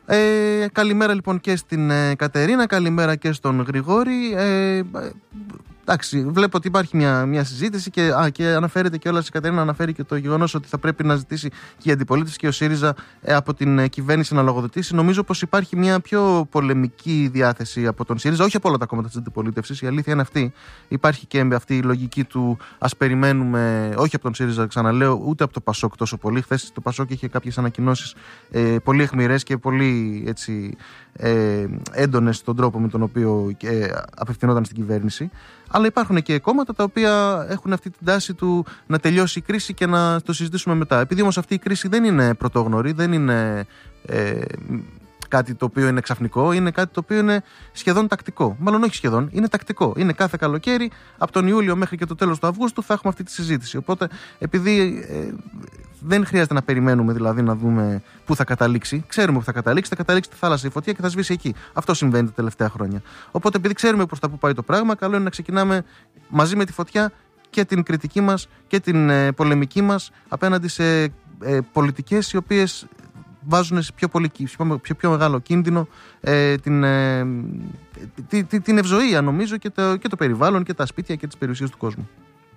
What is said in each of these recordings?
Καλημέρα λοιπόν και στην Κατερίνα, καλημέρα και στον Γρηγόρη. Εντάξει, βλέπω ότι υπάρχει μια συζήτηση και αναφέρεται και όλα η Κατερίνα, αναφέρει και το γεγονός ότι θα πρέπει να ζητήσει και η αντιπολίτευση και ο ΣΥΡΙΖΑ από την κυβέρνηση να λογοδοτήσει. Νομίζω πως υπάρχει μια πιο πολεμική διάθεση από τον ΣΥΡΙΖΑ, όχι από όλα τα κόμματα της αντιπολίτευσης. Η αλήθεια είναι αυτή. Υπάρχει και αυτή η λογική του ας περιμένουμε, όχι από τον ΣΥΡΙΖΑ, ξαναλέω, ούτε από το ΠΑΣΟΚ τόσο πολύ. Χθες το ΠΑΣΟΚ είχε κάποιες ανακοινώσεις πολύ αιχμηρές και πολύ έτσι, έντονες στον τρόπο με τον οποίο απευθυνόταν στην κυβέρνηση. Αλλά υπάρχουν και κόμματα τα οποία έχουν αυτή την τάση του να τελειώσει η κρίση και να το συζητήσουμε μετά. Επειδή όμως αυτή η κρίση δεν είναι πρωτόγνωρη, δεν είναι κάτι το οποίο είναι ξαφνικό, είναι κάτι το οποίο είναι σχεδόν τακτικό. Μάλλον όχι σχεδόν, είναι τακτικό. Είναι κάθε καλοκαίρι, από τον Ιούλιο μέχρι και το τέλος του Αυγούστου, θα έχουμε αυτή τη συζήτηση. Οπότε, επειδή δεν χρειάζεται να περιμένουμε δηλαδή να δούμε πού θα καταλήξει, ξέρουμε πού θα καταλήξει στη θάλασσα η φωτιά και θα σβήσει εκεί. Αυτό συμβαίνει τα τελευταία χρόνια. Οπότε, επειδή ξέρουμε προς τα πού πάει το πράγμα, καλό είναι να ξεκινάμε μαζί με τη φωτιά και την κριτική μας και την πολεμική μας απέναντι σε πολιτικές οι οποίες βάζουν σε πιο μεγάλο κίνδυνο την ευζοία, νομίζω, και το περιβάλλον και τα σπίτια και τις περιουσίες του κόσμου.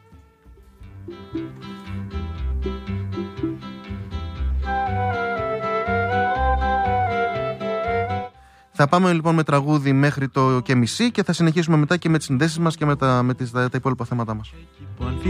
Θα πάμε λοιπόν με τραγούδι μέχρι το και μισή και θα συνεχίσουμε μετά και με τις συνδέσεις μας και με τα υπόλοιπα θέματά μας.